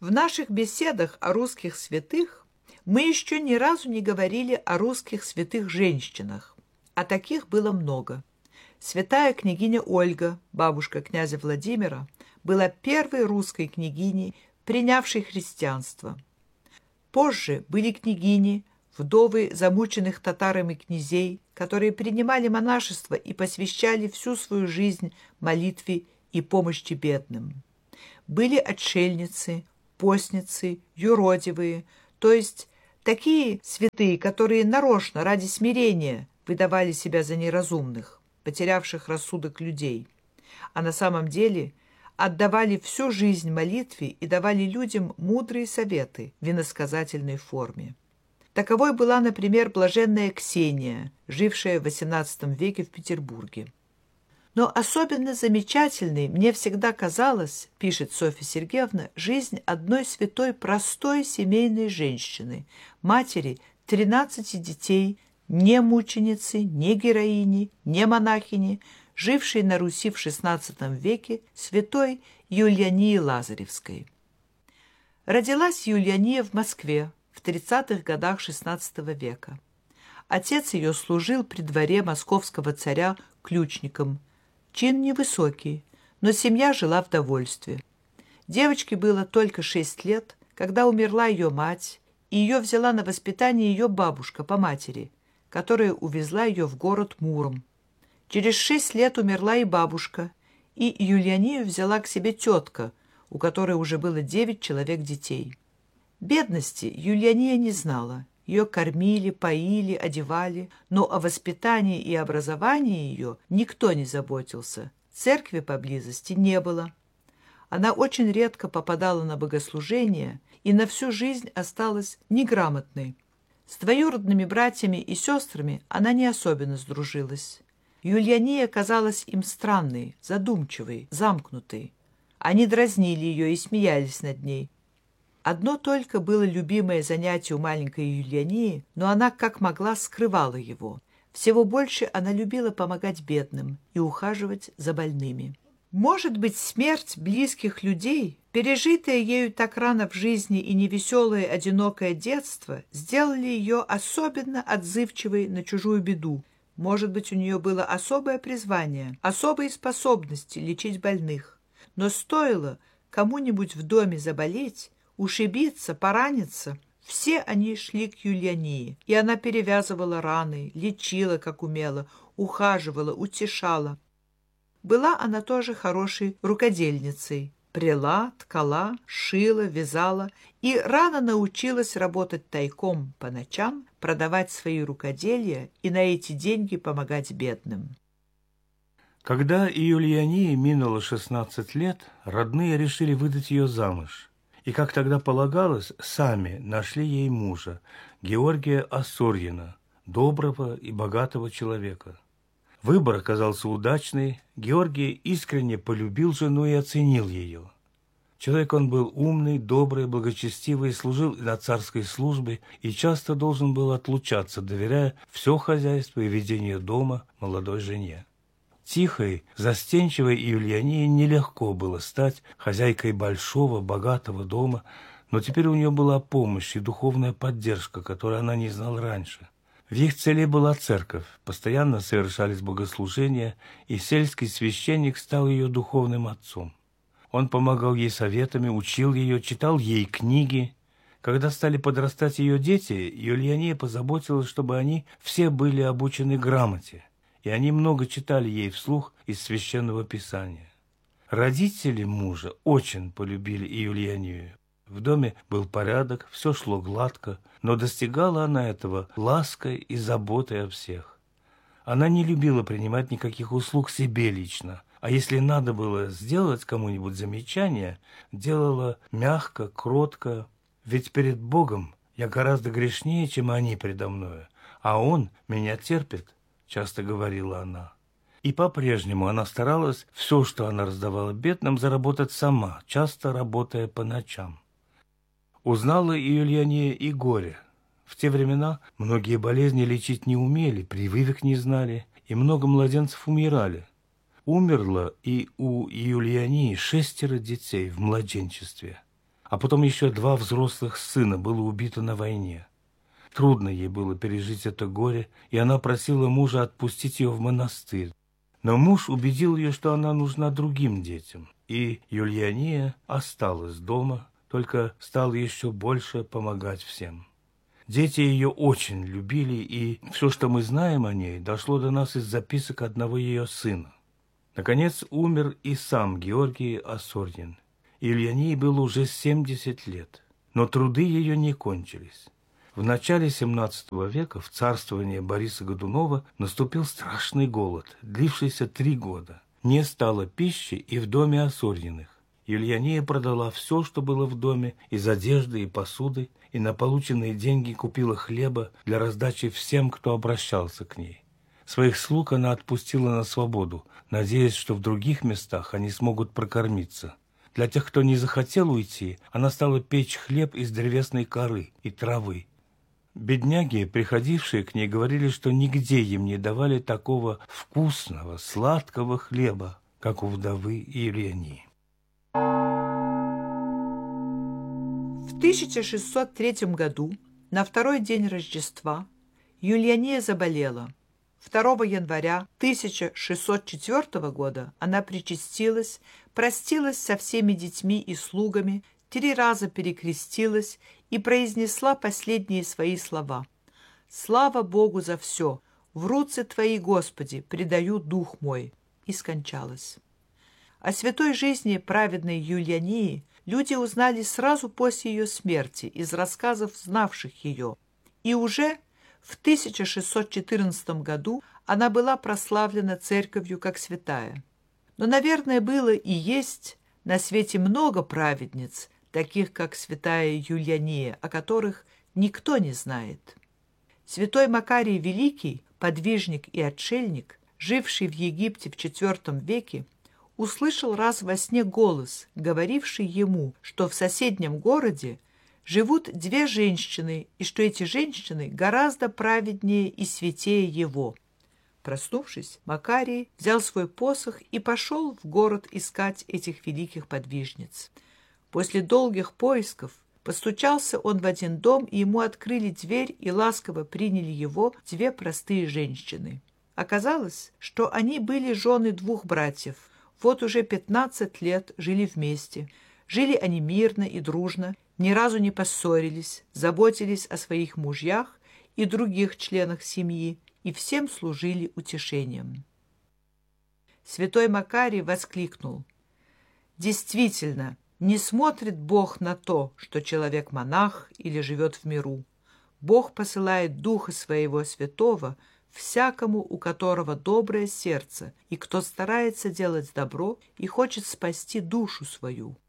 В наших беседах о русских святых мы еще ни разу не говорили о русских святых женщинах, а таких было много. Святая княгиня Ольга, бабушка князя Владимира, была первой русской княгиней, принявшей христианство. Позже были княгини, вдовы замученных татарами князей, которые принимали монашество и посвящали всю свою жизнь молитве и помощи бедным. Были отшельницы, постницы, юродивые, то есть такие святые, которые нарочно ради смирения выдавали себя за неразумных, потерявших рассудок людей, а на самом деле отдавали всю жизнь молитве и давали людям мудрые советы в иносказательной форме. Таковой была, например, блаженная Ксения, жившая в XVIII веке в Петербурге. Но особенно замечательной мне всегда казалась, пишет Софья Сергеевна, жизнь одной святой простой семейной женщины, матери 13 детей, не мученицы, не героини, не монахини, жившей на Руси в XVI веке, святой Юлиании Лазаревской. Родилась Юлиания в Москве в 30-х годах XVI века. Отец ее служил при дворе московского царя ключником. Чин невысокий, но семья жила в довольстве. Девочке было только 6 лет, когда умерла ее мать, и ее взяла на воспитание ее бабушка по матери, которая увезла ее в город Муром. Через 6 лет умерла и бабушка, и Юлианию взяла к себе тетка, у которой уже было 9 человек детей. Бедности Юлиания не знала. Ее кормили, поили, одевали, но о воспитании и образовании ее никто не заботился. Церкви поблизости не было. Она очень редко попадала на богослужение и на всю жизнь осталась неграмотной. С двоюродными братьями и сестрами она не особенно сдружилась. Юлиания казалась им странной, задумчивой, замкнутой. Они дразнили ее и смеялись над ней. Одно только было любимое занятие у маленькой Юлиании, но она как могла скрывала его. Всего больше она любила помогать бедным и ухаживать за больными. Может быть, смерть близких людей, пережитое ею так рано в жизни и невеселое одинокое детство, сделали ее особенно отзывчивой на чужую беду. Может быть, у нее было особое призвание, особые способности лечить больных. Но стоило кому-нибудь в доме заболеть, ушибиться, пораниться, все они шли к Юлиании, и она перевязывала раны, лечила, как умела, ухаживала, утешала. Была она тоже хорошей рукодельницей. Пряла, ткала, шила, вязала и рано научилась работать тайком по ночам, продавать свои рукоделия и на эти деньги помогать бедным. Когда Юлиании минуло 16 лет, родные решили выдать ее замуж. И, как тогда полагалось, сами нашли ей мужа, Георгия Осорьина, доброго и богатого человека. Выбор оказался удачный, Георгий искренне полюбил жену и оценил ее. Человек он был умный, добрый, благочестивый, служил на царской службе и часто должен был отлучаться, доверяя все хозяйство и ведение дома молодой жене. Тихой, застенчивой Юлиании нелегко было стать хозяйкой большого, богатого дома, но теперь у нее была помощь и духовная поддержка, которой она не знала раньше. В их селе была церковь, постоянно совершались богослужения, и сельский священник стал ее духовным отцом. Он помогал ей советами, учил ее, читал ей книги. Когда стали подрастать ее дети, Юлиания позаботилась, чтобы они все были обучены грамоте, и они много читали ей вслух из Священного Писания. Родители мужа очень полюбили Юлианию. В доме был порядок, все шло гладко, но достигала она этого лаской и заботой о всех. Она не любила принимать никаких услуг себе лично, а если надо было сделать кому-нибудь замечание, делала мягко, кротко, ведь перед Богом я гораздо грешнее, чем они предо мною, а Он меня терпит, часто говорила она. И по-прежнему она старалась все, что она раздавала бедным, заработать сама, часто работая по ночам. Узнала Юлиания и горе. В те времена многие болезни лечить не умели, прививок не знали, и много младенцев умирали. Умерло и у Юлиании 6 детей в младенчестве. а потом еще 2 взрослых сына было убито на войне. Трудно ей было пережить это горе, и она просила мужа отпустить ее в монастырь. Но муж убедил ее, что она нужна другим детям, и Юлиания осталась дома, только стала еще больше помогать всем. Дети ее очень любили, и все, что мы знаем о ней, дошло до нас из записок одного ее сына. Наконец умер и сам Георгий Осорин. Юлиании было уже 70 лет, но труды ее не кончились. В начале XVII века в царствование Бориса Годунова наступил страшный голод, длившийся 3 года. Не стало пищи и в доме Осориных. Юлиания продала все, что было в доме, из одежды и посуды, и на полученные деньги купила хлеба для раздачи всем, кто обращался к ней. Своих слуг она отпустила на свободу, надеясь, что в других местах они смогут прокормиться. Для тех, кто не захотел уйти, она стала печь хлеб из древесной коры и травы. Бедняги, приходившие к ней, говорили, что нигде им не давали такого вкусного, сладкого хлеба, как у вдовы Юлиании. В 1603 году, на второй день Рождества, Юлиания заболела. 2 января 1604 года она причастилась, простилась со всеми детьми и слугами, 3 раза перекрестилась и произнесла последние свои слова. «Слава Богу за все! В руцы Твои, Господи, предаю дух мой!» и скончалась. О святой жизни праведной Юлиании люди узнали сразу после ее смерти из рассказов знавших ее, и уже в 1614 году она была прославлена церковью как святая. Но, наверное, было и есть на свете много праведниц, таких как святая Юлиания, о которых никто не знает. Святой Макарий Великий, подвижник и отшельник, живший в Египте в IV веке, услышал раз во сне голос, говоривший ему, что в соседнем городе живут 2 женщины, и что эти женщины гораздо праведнее и святее его. Проснувшись, Макарий взял свой посох и пошел в город искать этих великих подвижниц. После долгих поисков постучался он в один дом, и ему открыли дверь и ласково приняли его 2 простые женщины. Оказалось, что они были жены 2 братьев. Вот уже 15 лет жили вместе. Жили они мирно и дружно, ни разу не поссорились, заботились о своих мужьях и других членах семьи и всем служили утешением. Святой Макарий воскликнул: «Действительно, не смотрит Бог на то, что человек монах или живет в миру. Бог посылает Духа Своего Святого всякому, у которого доброе сердце, и кто старается делать добро и хочет спасти душу свою.